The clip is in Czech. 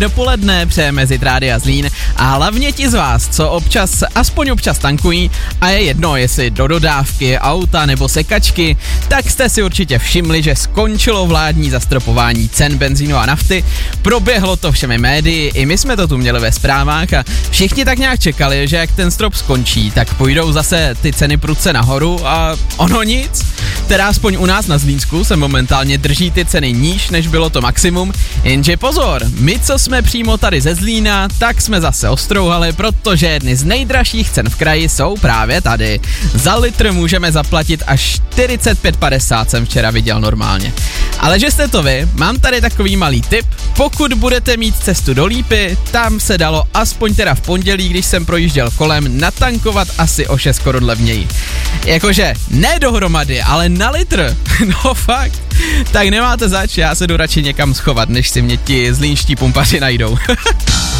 dopoledne přejeme z Rádia Zlín a hlavně ti z vás, co aspoň občas tankují a je jedno, jestli do dodávky, auta nebo sekačky, tak jste si určitě všimli, že skončilo vládní zastropování cen benzínu a nafty, proběhlo to všemi médii, i my jsme to tu měli ve zprávách a všichni tak nějak čekali, že jak ten strop skončí, tak půjdou zase ty ceny prudce nahoru a ono nic. Teda aspoň u nás na Zlínsku se momentálně drží ty ceny níž, než bylo to maximum, jenže pozor, my co jsme přímo tady ze Zlína, tak jsme zase ostrouhali, protože jedny z nejdražších cen v kraji jsou právě tady. Za litr můžeme zaplatit až 45,50 jsem včera viděl normálně. Ale že jste to vy, mám tady takový malý tip, pokud budete mít cestu do Lípy, tam se dalo aspoň teda v pondělí, když jsem projížděl kolem, natankovat asi o 6 korun levněji. Jakože ne dohromady, ale na litr, no fakt, tak nemáte zač, já se jdu radši někam schovat, než si mě ti zlínští pumpaři najdou.